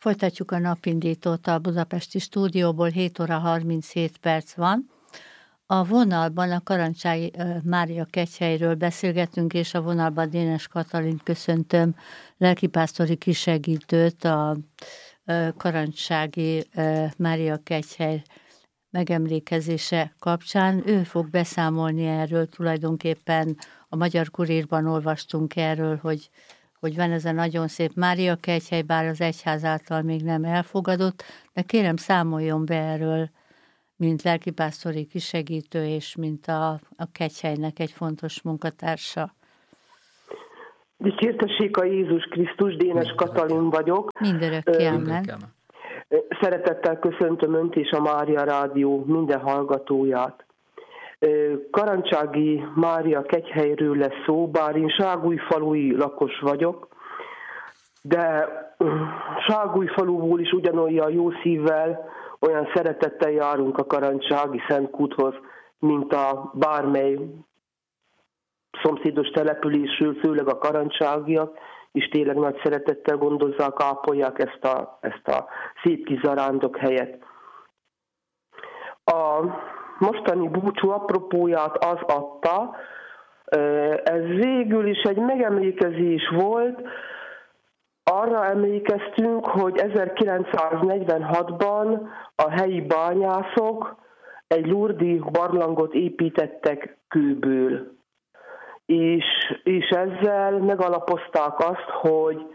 Folytatjuk a napindítót a budapesti stúdióból, 7 óra 37 perc van. A vonalban a Karancsái Mária Kegyhelyről beszélgetünk, és a vonalban Dénes Katalint köszöntöm, lelkipásztori kisegítőt, a Karancsági Mária Kegyhely megemlékezése kapcsán. Ő fog beszámolni erről, tulajdonképpen a Magyar Kurírban olvastunk erről, hogy van ez a nagyon szép Mária Kegyhely, bár az egyház által még nem elfogadott, de kérem, számoljon be erről, mint lelkipásztori kisegítő, és mint a Kegyhelynek egy fontos munkatársa. Dicsértessék a Jézus Krisztus, Dénes Katalin vagyok. Mindörökké amen. Szeretettel köszöntöm Önt és a Mária Rádió minden hallgatóját. Karancsági Mária Kegyhelyről lesz szó, bár én Ságújfalui lakos vagyok, de Ságújfaluból is ugyanolyan jó szívvel, olyan szeretettel járunk a Karancsági Szentkúthoz, mint a bármely szomszédos településről, főleg a karancságiak, és tényleg nagy szeretettel gondozzák, ápolják ezt a szép kis zarándok helyet. A mostani búcsú apropóját az adta, ez végül is egy megemlékezés volt, arra emlékeztünk, hogy 1946-ban a helyi bányászok egy lurdi barlangot építettek kőből. És ezzel megalapozták azt, hogy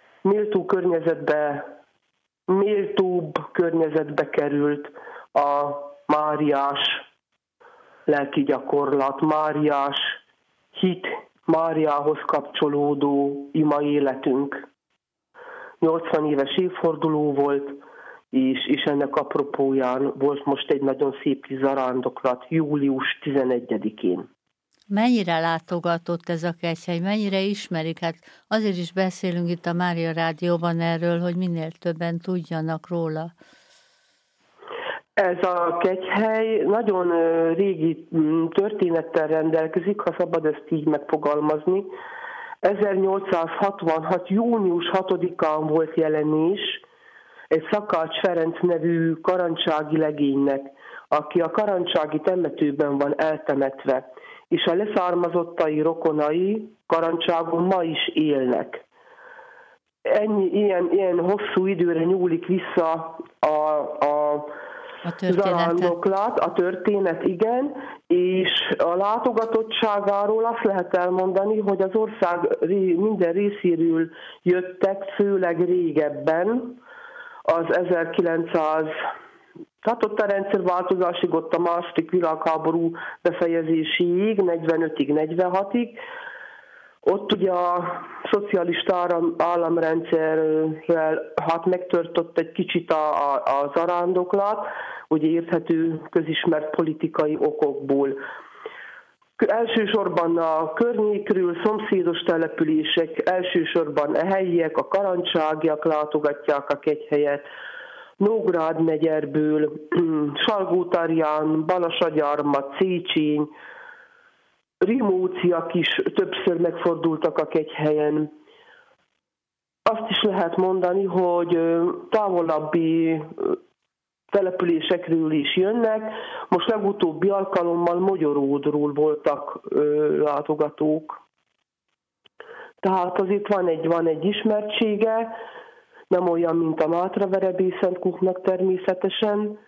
méltóbb környezetbe került a máriás lelki gyakorlat, máriás hit, Máriához kapcsolódó ima életünk. 80 éves évforduló volt, és ennek apropóján volt most egy nagyon szép kis zarándoklat, július 11-én. Mennyire látogatott ez a Kegyhely, mennyire ismerik? Hát azért is beszélünk itt a Mária Rádióban erről, hogy minél többen tudjanak róla. Ez a Kegyhely nagyon régi történettel rendelkezik, ha szabad ezt így megfogalmazni. 1866. június 6-án volt jelenés egy Szakács Ferenc nevű karancsági legénynek, aki a karancsági temetőben van eltemetve, és a leszármazottai rokonai Karancságon ma is élnek. Ilyen hosszú időre nyúlik vissza a zarándoklat, a történet, igen, és a látogatottságáról azt lehet elmondani, hogy az ország minden részéről jöttek, főleg régebben, az 1900, tehát ott a rendszerváltozásig, ott a második világháború befejezéséig, 45-ig, 46-ig, ott ugye a szocialista államrendszerrel megtörtött egy kicsit a zarándoklat, ugye érthető közismert politikai okokból. Elsősorban a környékről, szomszédos települések, elsősorban a helyiek, a karancságiak látogatják a Kegyhelyet, Nógrád megyerből, Salgótarján, Balasagyarmat, Széchenyi, rimóciak is többször megfordultak a Kegyhelyen. Azt is lehet mondani, hogy távolabbi településekről is jönnek. Most legutóbbi alkalommal Mogyoródról voltak látogatók. Tehát azért van egy ismertsége, nem olyan, mint a Mátraverebély Szentkútnak természetesen.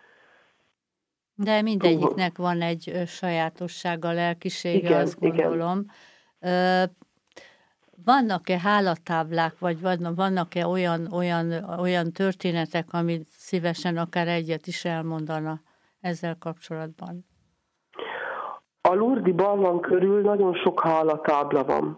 De mindegyiknek van egy sajátossága, lelkisége, igen, azt gondolom. Igen. Vannak-e hálatáblák, vagy vannak-e olyan történetek, amit szívesen akár egyet is elmondana ezzel kapcsolatban? A lurdi barlang körül nagyon sok hálatábla van.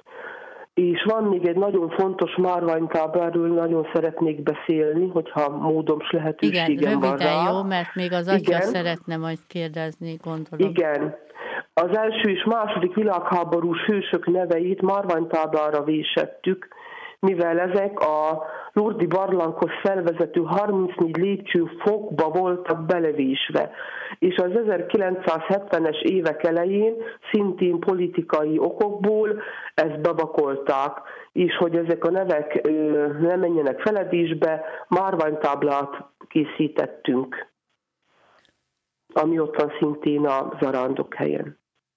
És van még egy nagyon fontos márványtábláról, nagyon szeretnék beszélni, hogyha módom s lehetőségem van rá. Igen, röviden jó, mert még az atya szeretne majd kérdezni, gondolom. Igen. Az első és második világháborús hősök neveit márványtáblára vésettük, mivel ezek a Lurdi barlanghoz felvezető 34 lépcsőfokba voltak belevésve. És az 1970-es évek elején szintén politikai okokból ezt bevakolták, és hogy ezek a nevek ne menjenek feledésbe, márványtáblát készítettünk, ami ott van szintén a zarándok helyen.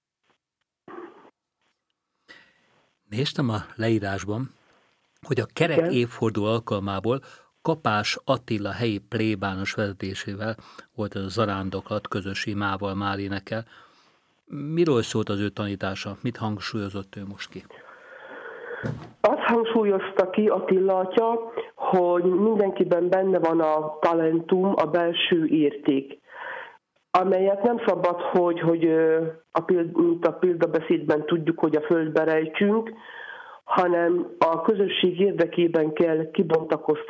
Néztem a leírásban, hogy a kerek évforduló alkalmából Kapás Attila helyi plébános vezetésével volt ez a zarándoklat, közös imával már énekel. Miről szólt az ő tanítása? Mit hangsúlyozott ő most ki? Azt hangsúlyozta ki Attila atya, hogy mindenkiben benne van a talentum, a belső érték, amelyet nem szabad, hogy mint a példabeszédben tudjuk, hogy a földbe rejtsünk, hanem a közösség érdekében kell kibontakoztatni